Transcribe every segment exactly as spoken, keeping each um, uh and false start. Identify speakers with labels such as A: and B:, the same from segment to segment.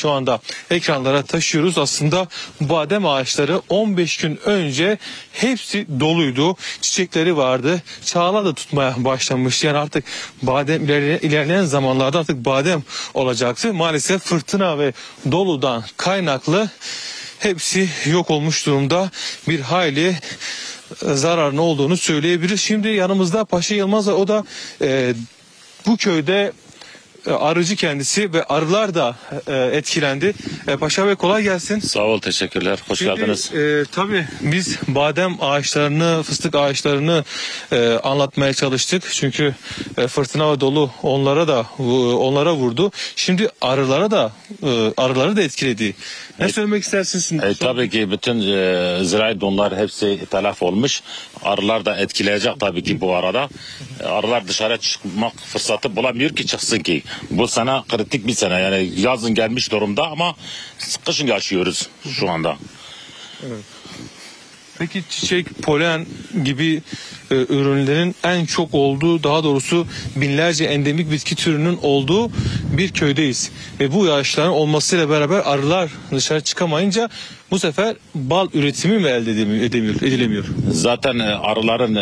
A: şu anda ekranlara taşıyoruz. Aslında badem ağaçları on beş gün önce hepsi doluydu. Çiçekleri vardı. Çağla da tutmaya başlamış. Yani artık badem ilerleyen, ilerleyen zamanlarda artık badem olacaktı. Maalesef fırtına ve doludan kaynaklı hepsi yok olmuş durumda. Bir hayli zararın olduğunu söyleyebiliriz. Şimdi yanımızda Paşa Yılmaz var. O da e, bu köyde arıcı kendisi ve arılar da e, etkilendi. E, Paşa Bey kolay gelsin.
B: Sağ ol, teşekkürler. Hoş
A: Şimdi,
B: geldiniz.
A: E, tabii biz badem ağaçlarını, fıstık ağaçlarını e, anlatmaya çalıştık. Çünkü e, fırtına ve dolu onlara da onlara vurdu. Şimdi arılara da e, arıları da etkiledi. Ne e, söylemek istersiniz?
B: E, tabii ki bütün e, zirai donlar hepsi telef olmuş. Arılar da etkileyecek tabii ki bu arada. E, arılar dışarı çıkmak fırsatı bulamıyor ki çıksın ki. Bu sene kritik bir sene, yani yazın gelmiş durumda ama kışın yaşıyoruz şu anda.
A: Evet. Peki çiçek, polen gibi e, ürünlerin en çok olduğu, daha doğrusu binlerce endemik bitki türünün olduğu bir köydeyiz. Ve bu yağışların olmasıyla beraber arılar dışarı çıkamayınca bu sefer bal üretimi mi elde edilemiyor? edilemiyor?
B: Zaten e, arıların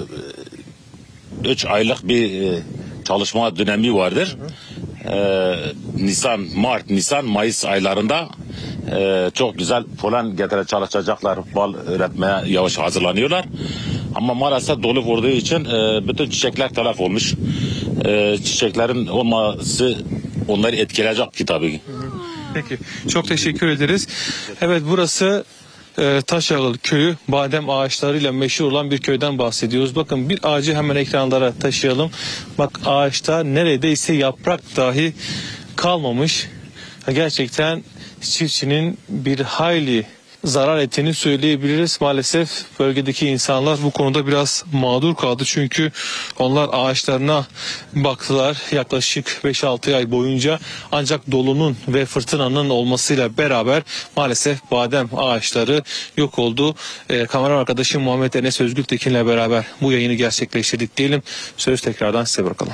B: üç e, aylık bir e, çalışma dönemi vardır. Hı hı. Ee, Nisan, Mart, Nisan, Mayıs aylarında e, çok güzel polen getirip çalışacaklar, bal üretmeye yavaş hazırlanıyorlar. Ama maalesef dolu vurduğu için e, bütün çiçekler telef olmuş. E, çiçeklerin olması onları etkileyecek ki tabii.
A: Peki, çok teşekkür ederiz. Evet, burası e, Taşyağlı köyü, badem ağaçlarıyla meşhur olan bir köyden bahsediyoruz. Bakın bir ağacı hemen ekranlara taşıyalım. Bak, ağaçta neredeyse yaprak dahi kalmamış. Gerçekten çiftçinin bir hayli zarar ettiğini söyleyebiliriz. Maalesef bölgedeki insanlar bu konuda biraz mağdur kaldı. Çünkü onlar ağaçlarına baktılar yaklaşık beş altı ay boyunca. Ancak dolunun ve fırtınanın olmasıyla beraber maalesef badem ağaçları yok oldu. Ee, kamera arkadaşım Muhammed Enes Özgültekin'le beraber bu yayını gerçekleştirdik diyelim. Söz tekrardan size bırakalım.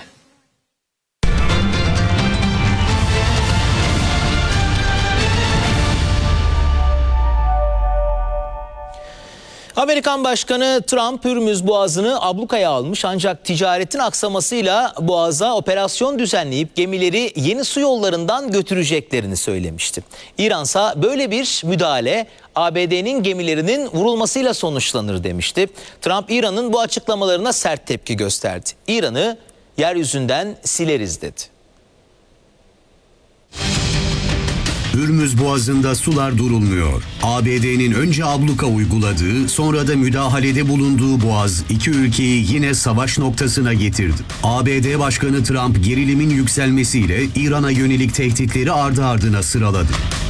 C: Amerikan Başkanı Trump Hürmüz Boğazı'nı ablukaya almış, ancak ticaretin aksamasıyla boğaza operasyon düzenleyip gemileri yeni su yollarından götüreceklerini söylemişti. İransa böyle bir müdahale A B D'nin gemilerinin vurulmasıyla sonuçlanır demişti. Trump İran'ın bu açıklamalarına sert tepki gösterdi. İran'ı yeryüzünden sileriz dedi.
D: Hürmüz Boğazı'nda sular durulmuyor. A B D'nin önce abluka uyguladığı, sonra da müdahalede bulunduğu boğaz iki ülkeyi yine savaş noktasına getirdi. A B D Başkanı Trump gerilimin yükselmesiyle İran'a yönelik tehditleri ardı ardına sıraladı.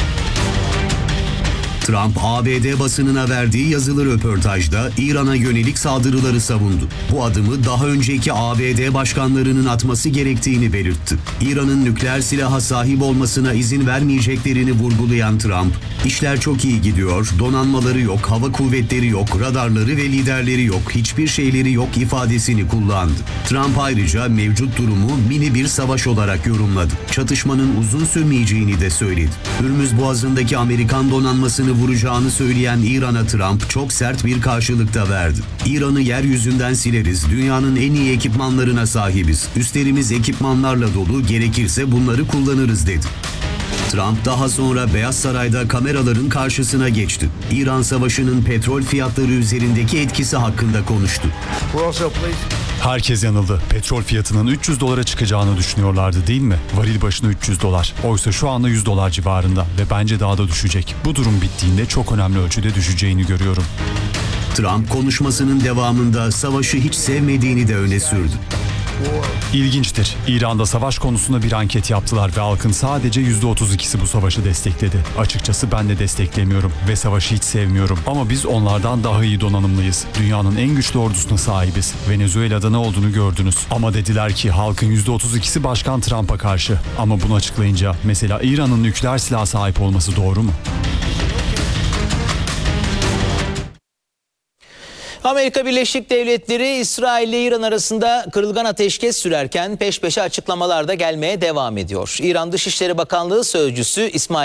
D: Trump, A B D basınına verdiği yazılı röportajda İran'a yönelik saldırıları savundu. Bu adımı daha önceki A B D başkanlarının atması gerektiğini belirtti. İran'ın nükleer silaha sahip olmasına izin vermeyeceklerini vurgulayan Trump, "İşler çok iyi gidiyor, donanmaları yok, hava kuvvetleri yok, radarları ve liderleri yok, hiçbir şeyleri yok" ifadesini kullandı. Trump ayrıca mevcut durumu mini bir savaş olarak yorumladı. Çatışmanın uzun sürmeyeceğini de söyledi. Hürmüz Boğazı'ndaki Amerikan donanmasını vuracağını söyleyen İran'a Trump çok sert bir karşılık da verdi. "İran'ı yeryüzünden sileriz, dünyanın en iyi ekipmanlarına sahibiz, üstlerimiz ekipmanlarla dolu, gerekirse bunları kullanırız" dedi. Trump daha sonra Beyaz Saray'da kameraların karşısına geçti. İran Savaşı'nın petrol fiyatları üzerindeki etkisi hakkında konuştu.
E: Herkes yanıldı. Petrol fiyatının üç yüz dolara çıkacağını düşünüyorlardı, değil mi? Varil başına üç yüz dolar. Oysa şu anda yüz dolar civarında ve bence daha da düşecek. Bu durum bittiğinde çok önemli ölçüde düşeceğini görüyorum.
D: Trump konuşmasının devamında savaşı hiç sevmediğini de öne sürdü.
E: İlginçtir. İran'da savaş konusunda bir anket yaptılar ve halkın sadece yüzde otuz ikisi bu savaşı destekledi. Açıkçası ben de desteklemiyorum ve savaşı hiç sevmiyorum. Ama biz onlardan daha iyi donanımlıyız. Dünyanın en güçlü ordusuna sahibiz. Venezuela'da ne olduğunu gördünüz. Ama dediler ki halkın yüzde otuz ikisi Başkan Trump'a karşı. Ama bunu açıklayınca mesela İran'ın nükleer silaha sahip olması doğru mu?
C: Amerika Birleşik Devletleri, İsrail ile İran arasında kırılgan ateşkes sürerken peş peşe açıklamalar da gelmeye devam ediyor. İran Dışişleri Bakanlığı Sözcüsü İsmail